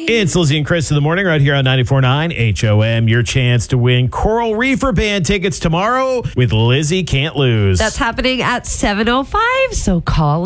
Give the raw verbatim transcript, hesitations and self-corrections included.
It's Lizzie and Chris in the morning right here on ninety-four point nine H O M. Your chance to win Coral Reefer Band tickets tomorrow with Lizzie Can't Lose. That's happening at seven oh five, so call